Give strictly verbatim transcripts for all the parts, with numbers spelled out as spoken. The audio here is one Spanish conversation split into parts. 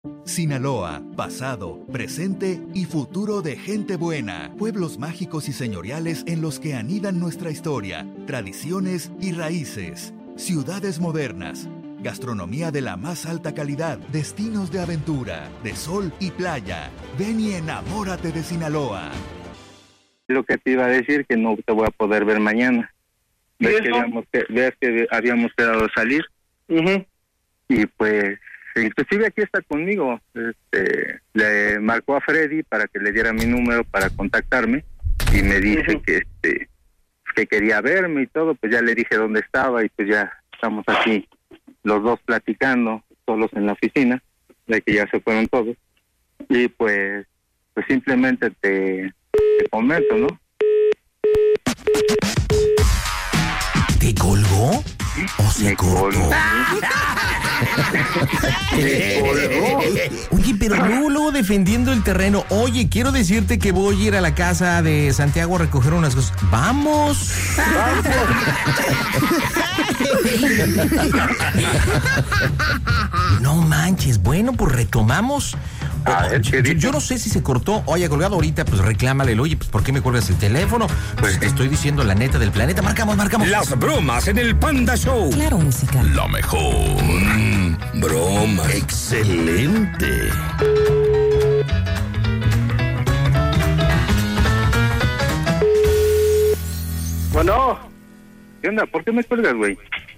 Sinaloa, pasado, presente y futuro de gente buena. Pueblos mágicos y señoriales en los que anidan nuestra historia, tradiciones y raíces. Ciudades modernas. Gastronomía de la más alta calidad, destinos de aventura, de sol y playa. Ven y enamórate de Sinaloa. Lo que te iba a decir, que no te voy a poder ver mañana. ¿Ves que habíamos, que, ves que habíamos quedado salir? Uh-huh. Y pues, inclusive aquí está conmigo. Este, le marcó a Freddy para que le diera mi número para contactarme. Y me dice uh-huh. que este que quería verme y todo. Pues ya le dije dónde estaba y pues ya estamos aquí los dos platicando, solos en la oficina, de que ya se fueron todos. Y pues, pues simplemente te... te comento, ¿no? ¿Te colgó? ¿O se Me cortó? colgó. Me colgó. Oye, pero luego, luego defendiendo el terreno. Oye, quiero decirte que voy a ir a la casa de Santiago a recoger unas cosas. ¡Vamos! No manches. Bueno, pues retomamos. A ver, yo, yo no sé si se cortó o haya colgado ahorita, pues reclámale, oye, pues ¿por qué me cuelgas el teléfono? Pues te estoy diciendo la neta del planeta. Marcamos, marcamos. Las bromas en el Panda Show. Claro, música. La mejor. Mm, broma. Excelente. Bueno. ¿Qué onda? ¿Por qué me cuelgas, güey?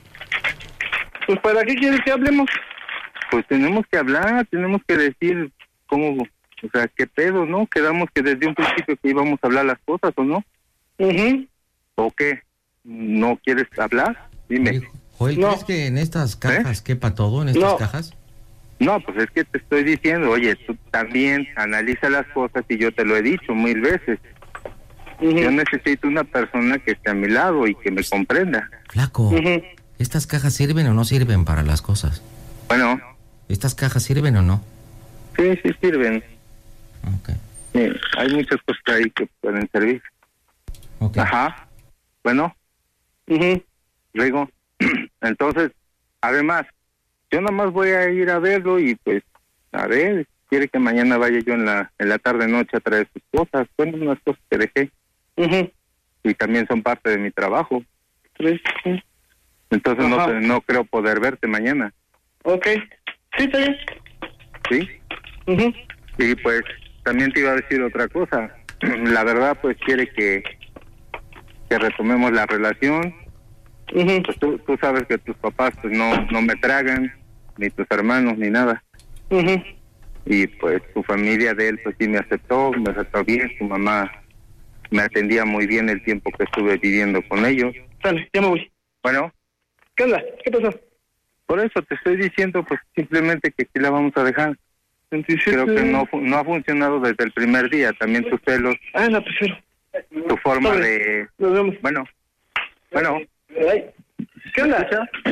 Pues ¿para qué quieres que hablemos? Pues tenemos que hablar, tenemos que decir cómo, o sea, qué pedo, ¿no? Quedamos que desde un principio que íbamos a hablar las cosas, ¿o no? Uh-huh. ¿O qué? ¿No quieres hablar? Dime. Oye, Joel, No. ¿crees que en estas cajas ¿Eh? quepa todo, en estas No. cajas? No, pues es que te estoy diciendo, oye, tú también analiza las cosas y yo te lo he dicho mil veces. Uh-huh. Yo necesito una persona que esté a mi lado y que me comprenda. Flaco, Uh-huh. ¿estas cajas sirven o no sirven para las cosas? Bueno, ¿Estas cajas sirven o no? sí, sí sirven. Ok, Sí, hay muchas cosas ahí que pueden servir. ok. Ajá. Bueno, Uh-huh. luego, entonces, además, yo nada más voy a ir a verlo y pues, a ver, quiere que mañana vaya yo en la en la tarde noche a traer sus cosas. Son unas cosas que dejé Uh-huh. y también son parte de mi trabajo. Tres, sí. Entonces no, Ajá. te- no creo poder verte mañana, Ok. Sí, está bien. ¿sí? Uh-huh. Y pues también te iba a decir otra cosa. La verdad, pues quiere que que retomemos la relación. Uh-huh. Pues tú, tú sabes que tus papás pues no no me tragan, ni tus hermanos, ni nada. Uh-huh. Y pues tu familia de él pues sí me aceptó, me aceptó bien. Tu mamá me atendía muy bien el tiempo que estuve viviendo con ellos. Sale, ya me voy. Bueno, ¿Qué onda? ¿Qué pasó? por eso te estoy diciendo pues simplemente que aquí la vamos a dejar. veintisiete. Creo que no fu- no ha funcionado desde el primer día. También tus celos, Ah, la prefiero. tu forma Vale. de... Nos vemos. Bueno, bueno, Ay. ¿Qué onda?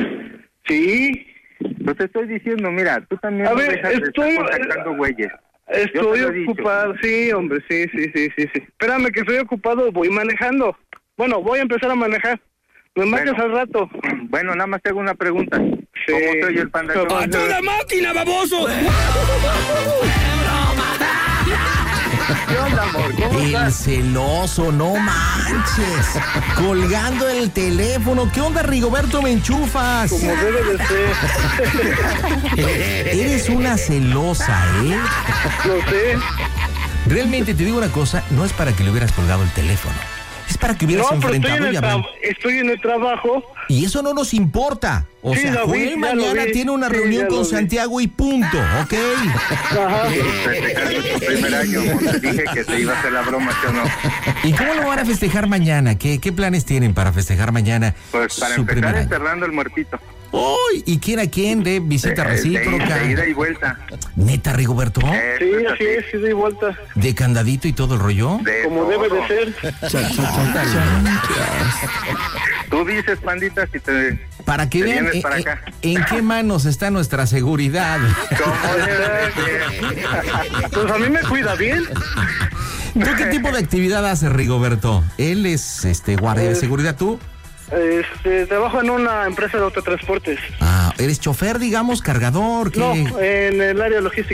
Sí. pues te estoy diciendo, mira, tú también A no ver, dejas de estoy- estar contactando güeyes. Estoy Yo te lo he dicho. ocupado. Sí, hombre, sí, sí, sí, sí, sí. Espérame que estoy ocupado, voy manejando. Bueno, voy a empezar a manejar. Me marcas Bueno. al rato. Bueno, nada más te hago una pregunta. Sí. ¿Cómo se oye el Panda Show? ¡A toda máquina, baboso! ¿Qué onda, amor? ¿Cómo El estás? celoso, no manches. Colgando el teléfono. ¿Qué onda, Rigoberto? ¿Me enchufas? Como debe de ser. Eres una celosa, ¿eh? Lo sé. Realmente te digo una cosa, no es para que le hubieras colgado el teléfono. Es para que hubieras No, pero estoy enfrentado en, y el hablado. tra- estoy en el trabajo. Y eso no nos importa. O Sí, sea, lo vi, Joel ya lo mañana vi. tiene una Sí, reunión ya con lo vi. Santiago y punto, ¿ok? Ajá. Festejando tu primer año, amor. Te dije que te iba a hacer la broma, ¿sí o no? ¿Y cómo lo van a festejar mañana? ¿Qué, qué planes tienen para festejar mañana Pues para su empezar primer año? enterrando el muertito. ¡Uy! ¿Y quién a quién de visita De- de- recíproca? De ida y vuelta. ¿Neta, Rigoberto? Eso Sí, es así es, sí doy vuelta. ¿De candadito y todo el rollo? De Como todo. debe de ser. Tú dices, pandita, si te... Para que Te vean vienes en, para en- acá. en qué manos está nuestra seguridad. ¿Cómo debe de ser? Pues a mí me cuida bien. ¿Tú qué tipo de actividad haces, Rigoberto? Él es este guardia de Eh, seguridad, ¿tú? Este, trabajo en una empresa de autotransportes. Ah, ¿eres chofer, digamos, cargador? ¿Qué? No, en el área logística.